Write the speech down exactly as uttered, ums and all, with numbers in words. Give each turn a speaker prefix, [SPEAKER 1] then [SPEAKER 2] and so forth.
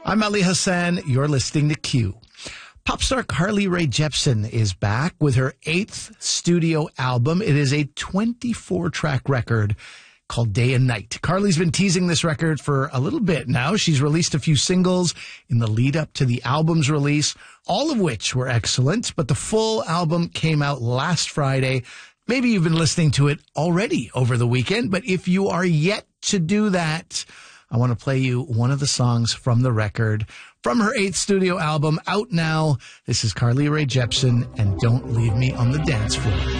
[SPEAKER 1] I'm Ali Hassan. You're listening to Q. Pop star Carly Rae Jepsen is back with her eighth studio album. It is a twenty-four track record called Day and Night. Carly's been teasing this record for a little bit now. She's released a few singles in the lead up to the album's release, all of which were excellent, but the full album came out last Friday. Maybe you've been listening to it already over the weekend, but if you are yet to do that, I want to play you one of the songs from the record from her eighth studio album, out now. This is Carly Rae Jepsen and Don't Leave Me on the Dance Floor.